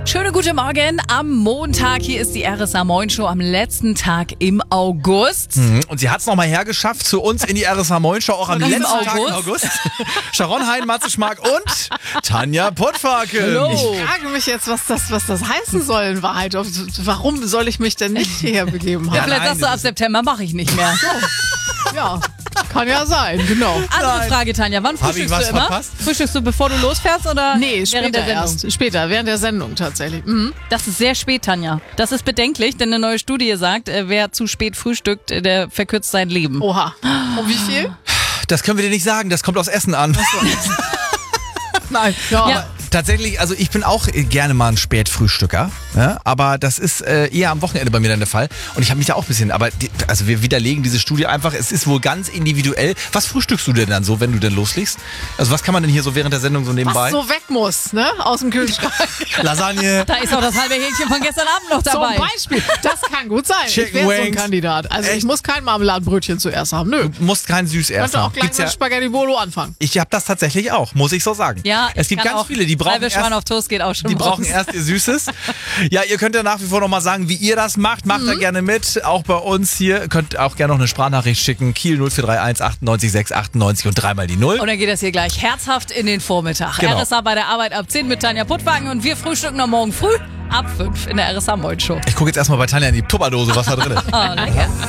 Schönen guten Morgen am Montag. Hier ist die RSA Moin Show am letzten Tag im August. Und sie hat es nochmal hergeschafft zu uns in die RSA Moin Show, auch am Im letzten Tag im August. August. Sharon Hein, Matze Schmark und Tanja Puttfakel. Hallo. Ich frage mich jetzt, was das heißen soll in Wahrheit. Warum soll ich mich denn nicht hierher begeben haben? Vielleicht sagst du, ab September mache ich nicht mehr. Ja, kann ja sein, genau. Andere Frage, Tanja. Wann Hab ich frühstückst was du immer? verpasst? Frühstückst du, bevor du losfährst oder Nee, während später der Sendung? erst. Später, während der Sendung tatsächlich. Mhm. Das ist sehr spät, Tanja. Das ist bedenklich, denn eine neue Studie sagt, wer zu spät frühstückt, der verkürzt sein Leben. Oha. Und wie viel? Das können wir dir nicht sagen, das kommt aus Essen an. Nein, Ja, Ja. tatsächlich, also ich bin auch gerne mal ein Spätfrühstücker, ja, aber das ist eher am Wochenende bei mir dann der Fall. Und ich habe mich da auch ein bisschen, also wir widerlegen diese Studie einfach, es ist wohl ganz individuell. Was frühstückst du denn dann so, wenn du denn loslegst? Also was kann man denn hier so während der Sendung so nebenbei? was so weg muss, ne? Aus dem Kühlschrank. Lasagne. Da ist auch das halbe Hähnchen von gestern Abend noch Zum dabei. Beispiel. Das kann gut sein. Chicken Ich wäre so ein Wings. Kandidat. Also Echt? ich muss kein Marmeladenbrötchen zuerst haben. Nö. Du musst kein Süß erst Könnte auch haben. gleich Gibt's mit ja, Spaghetti Bolo anfangen. ich habe das tatsächlich auch, muss ich so sagen. Ja, es gibt kann ganz auch viele, die brauchen halbe Schwein erst, auf Toast geht auch schon die brauchen morgens. erst ihr Süßes. Ja, ihr könnt ja nach wie vor noch mal sagen, wie ihr das macht. Macht da gerne mit. Auch bei uns hier. Ihr könnt auch gerne noch eine Sprachnachricht schicken. Kiel 0431 98 6 98 und dreimal die 0. Und dann geht das hier gleich herzhaft in den Vormittag. Genau. RSA bei der Arbeit ab 10 mit Tanja Puttwagen und wir frühstücken am Morgen früh ab 5 in der RSA Moin Show. Ich gucke jetzt erstmal bei Tanja in die Tupperdose, was da drin ist. Oh, lecker.